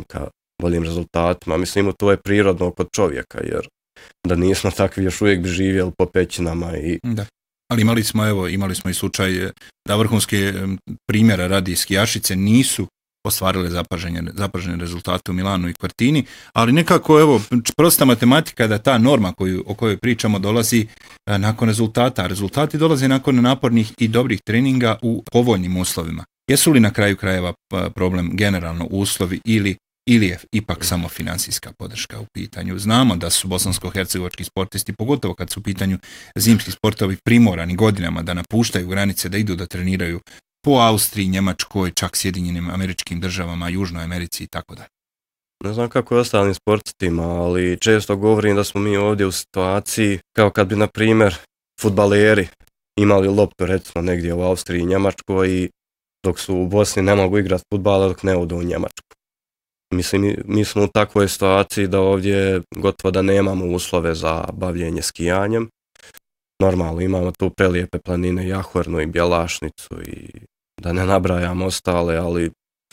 ka boljim rezultatima. Mislim, to je prirodno kod čovjeka, jer da nismo takvi još uvijek bi živjeli po pećinama. Da. Ali imali smo i slučaj da vrhunske primjera radi skijašice nisu ostvarile zapažene rezultate u Milanu i Cortini, ali nekako prosta matematika da ta norma o kojoj pričamo dolazi nakon rezultata, a rezultati dolaze nakon napornih i dobrih treninga u povoljnim uslovima. Jesu li na kraju krajeva problem generalno uslovi ili je ipak samo financijska podrška u pitanju? Znamo da su bosansko-hercegovački sportisti, pogotovo kad su u pitanju zimski sportovi, primorani godinama da napuštaju granice, da idu da treniraju po Austriji, Njemačkoj, čak Sjedinjenim Američkim Državama, Južnoj Americi i tako dalje. Ne znam kako je ostalim sportistima, ali često govorim da smo mi ovdje u situaciji kao kad bi, na primjer, fudbaleri imali loptu recimo negdje u Austriji i Njemačkoj i dok su u Bosni ne mogu igrati fudbala dok ne odu u Njemačku. Mislim, mi smo u takvoj situaciji da ovdje gotovo da nemamo uslove za bavljenje skijanjem. Normalno imamo tu prelijepe planine, Jahornu i Bjelašnicu i da ne nabrajam ostale, ali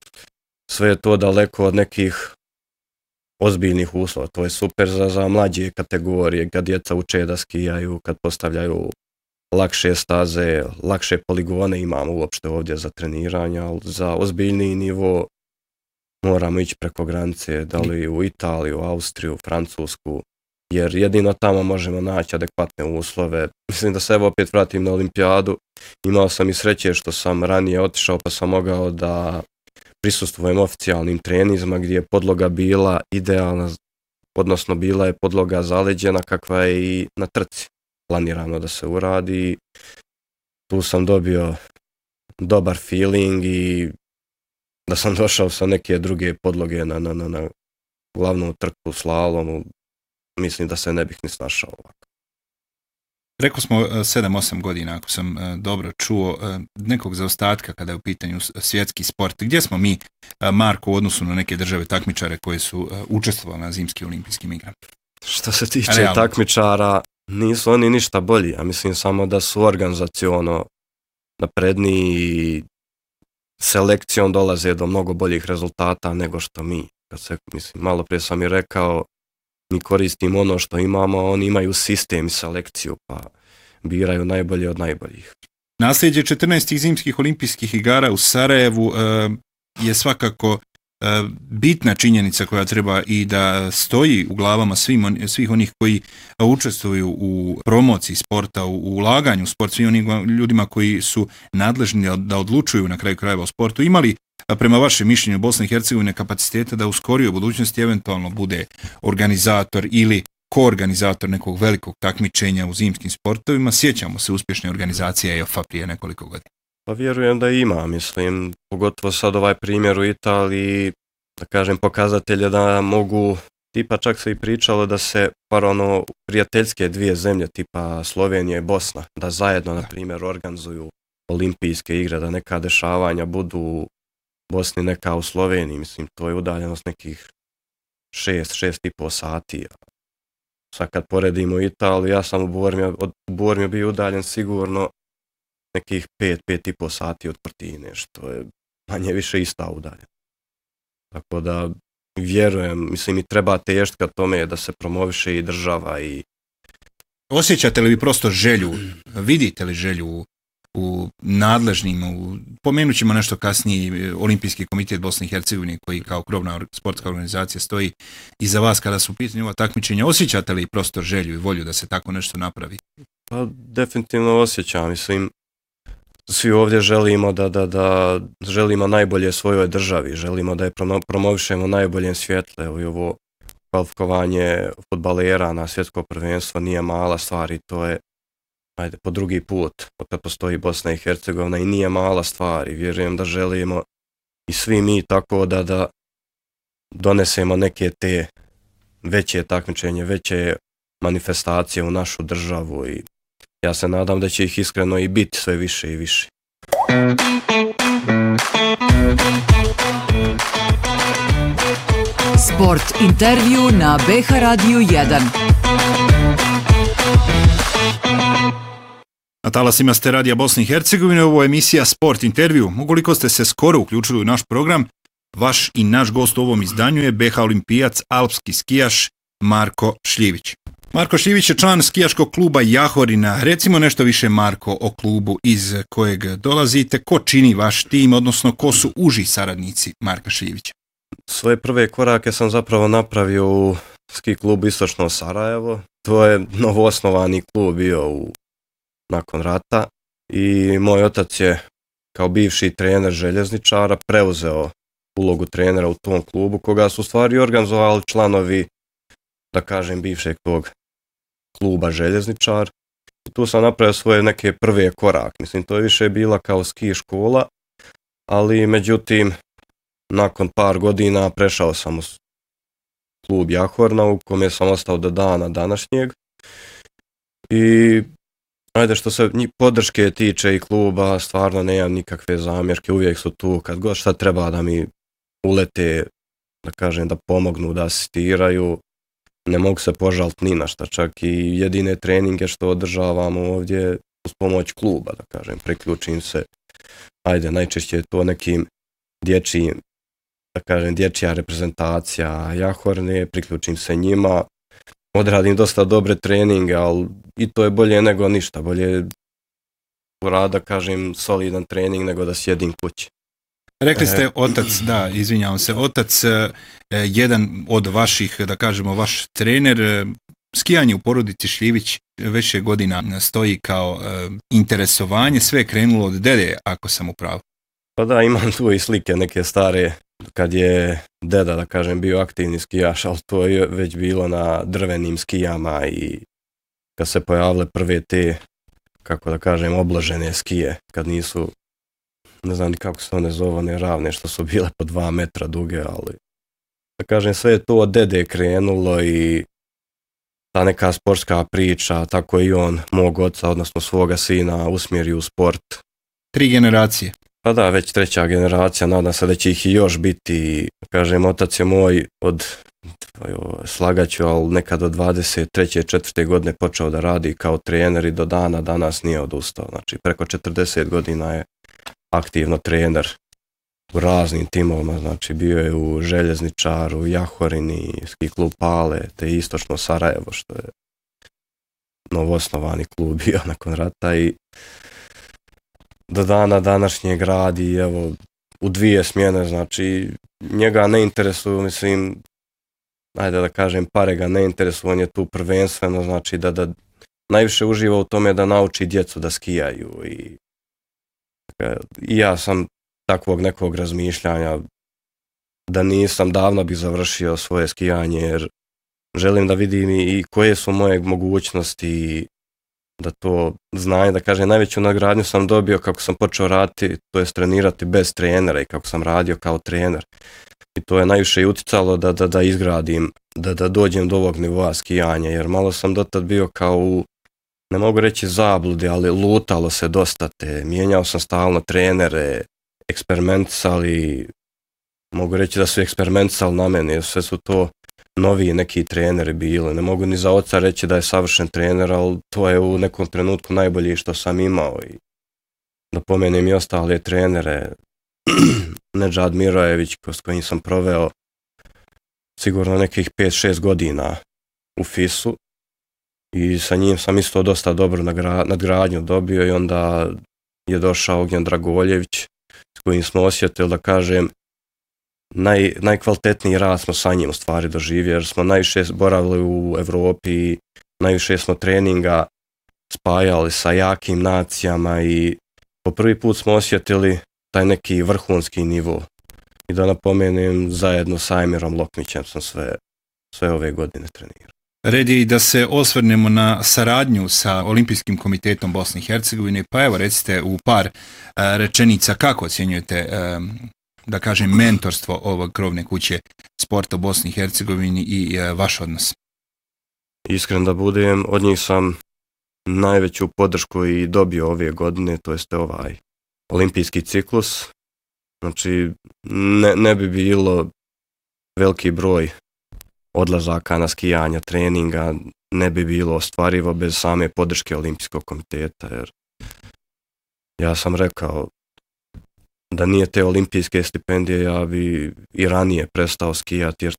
sve je to daleko od nekih ozbiljnih uslova. To je super za mlađe kategorije, kad djeca uče da skijaju, kad postavljaju lakše staze, lakše poligone imamo uopšte ovdje za treniranje, ali za ozbiljniji nivo moramo ići preko granice, da li u Italiju, Austriju, Francusku, jer jedino tamo možemo naći adekvatne uslove. Mislim da se opet vratim na olimpijadu. Imao sam i sreće što sam ranije otišao pa sam mogao da prisustvujem oficijalnim treninzima gdje je podloga bila idealna, odnosno bila je podloga zaleđena kakva je i na trci planirano da se uradi. Tu sam dobio dobar feeling i da sam došao sa neke druge podloge na glavnu trku, slalomu, mislim da se ne bih ni snašao ovako. Rekao smo 7-8 godina, ako sam dobro čuo, nekog zaostatka kada je u pitanju svjetski sport. Gdje smo mi, Marko, u odnosu na neke države takmičare koje su učestvovali na zimskim olimpijskim igrama? Što se tiče takmičara, nisu oni ništa bolji. Ja mislim samo da su organizaciono napredniji i selekcijom dolaze do mnogo boljih rezultata nego što mi. Malo prije sam i rekao, mi koristimo ono što imamo, a oni imaju sistem i selekciju, pa biraju najbolje od najboljih. Nasljeđe 14. zimskih olimpijskih igara u Sarajevu je svakako bitna činjenica koja treba i da stoji u glavama svih onih koji učestvuju u promociji sporta, u ulaganju u sport, svim onim ljudima koji su nadležni da odlučuju na kraju krajeva o sportu. Imali prema vašem mišljenju Bosne i Hercegovine kapaciteta da u skorijoj budućnosti eventualno bude organizator ili koorganizator nekog velikog takmičenja u zimskim sportovima? Sjećamo se uspješne organizacije EOFA prije nekoliko godina. Pa vjerujem da ima, mislim, pogotovo sad ovaj primjer u Italiji, da kažem, pokazatelje da mogu, tipa čak se i pričalo da se prijateljske dvije zemlje, tipa Slovenija i Bosna, da zajedno, na primjer, organizuju olimpijske igre, da neka dešavanja budu u Bosni, neka u Sloveniji, mislim, to je udaljenost nekih 6,5 sati. Sad kad poredimo Italiju, ja sam u Bormio bio udaljen sigurno nekih 5,5 sati od Cortine, što je manje više ista udaljenost. Tako da vjerujem, mislim, i treba težiti ka tome da se promoviše i država i... Osjećate li vi prosto želju, vidite li želju u nadležnim, pomenut ćemo nešto kasnije, Olimpijski komitet Bosne i Hercegovine koji kao krovna sportska organizacija stoji iza vas kada su u pitanju ova takmičenja, osjećate li prosto želju i volju da se tako nešto napravi? Pa definitivno osjećam, mislim, svi ovdje želimo da želimo najbolje svojoj državi, želimo da je promovišemo najboljem svjetle. Evo i ovo kvalifikovanje fudbalera na svjetsko prvenstvo nije mala stvar i to je po drugi put od kad postoji Bosna i Hercegovina i nije mala stvar i vjerujem da želimo i svi mi tako da donesemo neke te veće takmičenje, veće manifestacije u našu državu i ja se nadam da će ih iskreno i biti sve više i više. Sport intervju na BH Radiju 1. Na talasima ste Radija Bosne i Hercegovine, ovo je emisija Sport intervju. Ukoliko ste se skoro uključili u naš program, Vaš i naš gost u ovom izdanju je BH olimpijac, alpski skijaš Marko Šljivić. Marko Šljivić je član skijaškog kluba Jahorina. Recimo nešto više, Marko, o klubu iz kojeg dolazite. Ko čini vaš tim, odnosno ko su uži saradnici Marka Šljivića? Svoje prve korake sam zapravo napravio u ski klubu Istočno Sarajevo. To je novoosnovani klub bio nakon rata i moj otac je kao bivši trener željezničara preuzeo ulogu trenera u tom klubu, koga su u stvari organizovali članovi, da kažem, bivšeg tog kluba željezničar. I tu sam napravio svoje neke prve korake. Mislim, to je više bila kao ski škola, ali međutim, nakon par godina prešao sam u klub Jahorna, u kome sam ostao do dana današnjeg. I ajde, što se podrške tiče i kluba, stvarno nemam nikakve zamjerke, uvijek su tu kad god šta treba da mi ulete, da kažem, da pomognu, da asistiraju, ne mogu se požaliti ni na šta, čak i jedine treninge što održavamo ovdje uz pomoć kluba, da kažem, priključim se, ajde, najčešće je to nekim dječjim, da kažem, dječja reprezentacija Jahorne, priključim se njima, odradim dosta dobre treninge, ali i to je bolje nego ništa, bolje rada, kažem, solidan trening nego da sjedim kući. Rekli ste otac, da, izvinjavam se, otac, jedan od vaših, da kažemo, vaš trener, skijanje u porodici Šljivić više godina stoji kao interesovanje, sve je krenulo od dede, ako sam u pravu. Pa da, imam tu i slike neke stare, kad je deda, da kažem, bio aktivni skijaš, ali to je već bilo na drvenim skijama i kad se pojavile prve te, kako da kažem, obložene skije, kad nisu, ne znam ni kako se one zove, one ravne što su bile po 2 metra duge, ali da kažem, sve je to od dede krenulo i ta neka sportska priča, tako i on mog oca, odnosno svoga sina, usmjerio u sport. 3 generacije. Pa da, već 3. generacija, nadam se da će ih i još biti. Kažem, otac je moj slagaću, ali nekad od 23. 4. godine počeo da radi kao trener i do dana danas nije odustao. Znači, preko 40 godina je aktivno trener u raznim timovima, znači bio je u Željezničaru, Jahorini, ski klub Pale, te Istočno Sarajevo, što je novoosnovani klub bio nakon rata i do dana današnjeg radi, evo, u 2 smjene, znači njega ne interesuju, mislim, ajde da kažem, pare ga ne interesuju, on je tu prvenstveno, znači da najviše uživa u tome da nauči djecu da skijaju i ja sam takvog nekog razmišljanja da nisam, davno bih završio svoje skijanje jer želim da vidim i koje su moje mogućnosti, da to znanje, da kažem, najveću nagradnju sam dobio kako sam počeo raditi, to jest trenirati bez trenera i kako sam radio kao trener. I to je najviše i uticalo da izgradim, da dođem do ovog nivoa skijanja, jer malo sam dotad bio kao u, ne mogu reći zabludi, ali lutalo se dosta te, mijenjao sam stalno trenere, eksperimentisali, mogu reći da su eksperimentisali na mene, jer sve su to noviji neki treneri bili. Ne mogu ni za oca reći da je savršen trener, ali to je u nekom trenutku najbolji što sam imao. I da pomenem i ostale trenere, Nedžad Mirojević, s kojim sam proveo sigurno nekih 5-6 godina u FIS-u i sa njim sam isto dosta dobro nadgradnju dobio i onda je došao Ognjen Dragoljević s kojim smo osjetili, da kažem, najkvalitetniji rad smo sa njim u stvari doživjeli, jer smo najviše boravili u Evropi, najviše smo treninga spajali sa jakim nacijama i po prvi put smo osjetili taj neki vrhunski nivo. I da napomenem, zajedno sa Emirom Lokmićem sam sve ove godine trenirao. Red je i da se osvrnemo na saradnju sa Olimpijskim komitetom Bosne i Hercegovine, pa evo recite u par rečenica kako ocjenjujete, da kažem, mentorstvo ovog krovne kuće sporta u Bosni i Hercegovini i vaš odnos? Iskren da budem, od njih sam najveću podršku i dobio ove godine, to jest ovaj olimpijski ciklus. Znači, ne bi bilo veliki broj odlazaka na skijanja, treninga, ne bi bilo ostvarivo bez same podrške Olimpijskog komiteta, jer ja sam rekao, da nije te olimpijske stipendije, ja bi i ranije prestao skijati, jer